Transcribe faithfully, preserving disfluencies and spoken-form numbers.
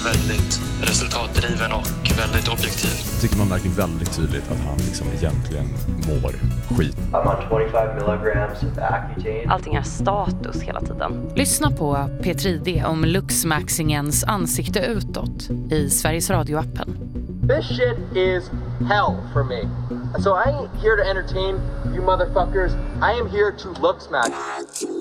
väldigt resultatdriven och väldigt objektiv. Jag tycker man märker väldigt tydligt att han liksom egentligen mår skit. I'm on twenty-five milligrams of Accutane. Allting är status hela tiden. Lyssna på P tre D om Luxmaxingens ansikte utåt i Sveriges Radio-appen. This shit is hell for me. So I ain't here to entertain you motherfuckers. I am here to Luxmax.